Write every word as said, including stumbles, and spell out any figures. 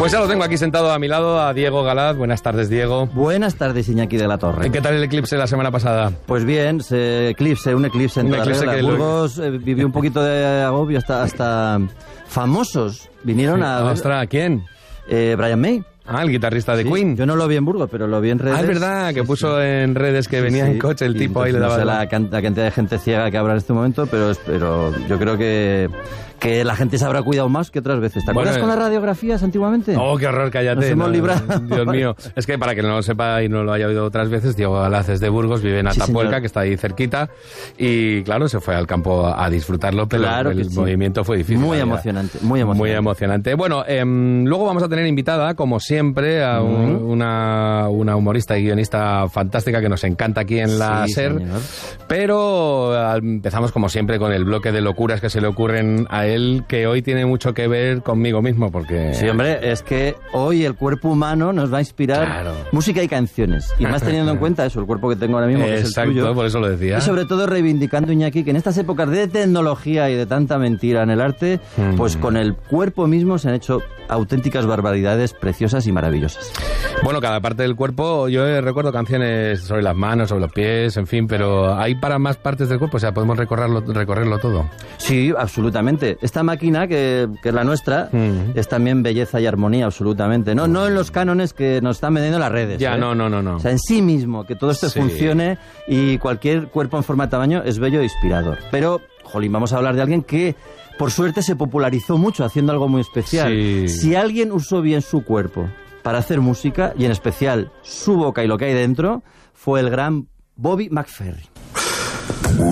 Pues ya lo tengo aquí sentado a mi lado, a Diego Galaz. Buenas tardes, Diego. Buenas tardes, Iñaki de la Torre. ¿Qué tal el eclipse la semana pasada? Pues bien, se eclipse, un eclipse en Un toda eclipse regla. que Burgos eh, vivió un poquito de agobio, hasta, hasta famosos vinieron a ver. Ostras, ¿quién? Eh, Brian May. Ah, el guitarrista de Sí, Queen. Yo no lo vi en Burgos, pero lo vi en redes. Ah, es verdad, que Sí, puso sí. en redes que Sí, venía sí. en coche el Y tipo ahí le entonces daba... No sé la, can- la cantidad de gente ciega que habrá en este momento, pero, es- pero yo creo que, que la gente se habrá cuidado más que otras veces. ¿Te Bueno, acuerdas eh. con las radiografías antiguamente? Oh, qué horror, cállate. Nos hemos no, librado. Dios mío. Es que para que no lo sepa y no lo haya oído otras veces, Diego Galaz es de Burgos, vive en Sí, Atapuerca, señor. que está ahí cerquita, y claro, se fue al campo a disfrutarlo, pero Claro que el sí. movimiento fue difícil. Muy la verdad. emocionante, muy emocionante. Muy emocionante. Bueno, em, luego vamos a tener invitada, como siempre, a un- Ujú. una, una humorista y guionista fantástica que nos encanta aquí en la Sí, SER. señor. Pero ah, empezamos, como siempre, con el bloque de locuras que se le ocurren a él, que hoy tiene mucho que ver conmigo mismo, porque... Sí, hombre, es que hoy el cuerpo humano nos va a inspirar Claro. música y canciones. Y más teniendo en cuenta eso, el cuerpo que tengo ahora mismo, que es el Exacto, tuyo. por eso lo decía. Y sobre todo reivindicando, Iñaki, que en estas épocas de tecnología y de tanta mentira en el arte, Mm. pues con el cuerpo mismo se han hecho auténticas barbaridades preciosas y maravillosas. Bueno, cada parte del cuerpo, yo eh, recuerdo canciones sobre las manos, sobre los pies, en fin, pero hay para más partes del cuerpo, o sea, podemos recorrerlo, recorrerlo todo. Sí, absolutamente. Esta máquina, que, que es la nuestra, Mm. es también belleza y armonía, absolutamente. No, no en los cánones que nos están vendiendo las redes. Ya, ¿eh? no, no, no, no. O sea, en sí mismo, que todo esto Sí. funcione y cualquier cuerpo en forma de tamaño es bello e inspirador. Pero, jolín, vamos a hablar de alguien que, por suerte, se popularizó mucho haciendo algo muy especial. Sí. Si alguien usó bien su cuerpo para hacer música, y en especial su boca y lo que hay dentro, fue el gran Bobby McFerrin.